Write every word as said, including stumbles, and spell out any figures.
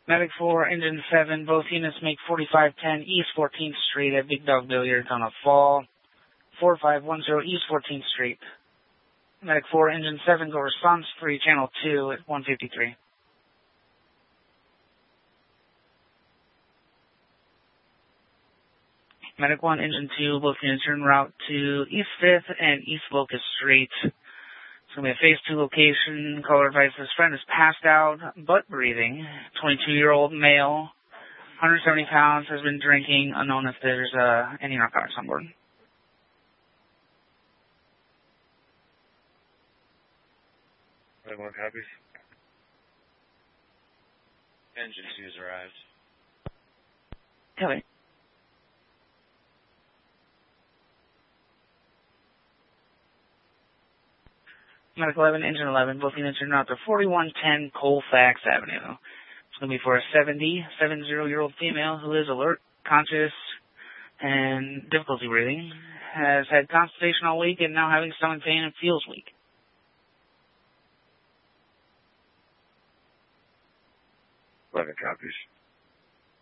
Medic four, Engine seven, both units make forty-five ten East fourteenth Street at Big Dog Billiards on a fall. four five one zero East fourteenth Street. Medic four, Engine seven, go response three, Channel two at one fifty-three. Medic one, Engine two, both units are en route to East fifth and East Locust Street. It's going to be a phase two location. Caller advice this friend is passed out, but breathing. twenty-two-year-old male, one hundred seventy pounds, has been drinking, unknown if there's uh, any narcotics on board. Everyone copies? Engine two's arrived. Copy. Medic eleven, Engine eleven, both units are now to forty-one ten Colfax Avenue. It's going to be for a seventy, seventy-year-old female who is alert, conscious, and difficulty breathing. Has had constipation all week and now having stomach pain and feels weak. eleven copies.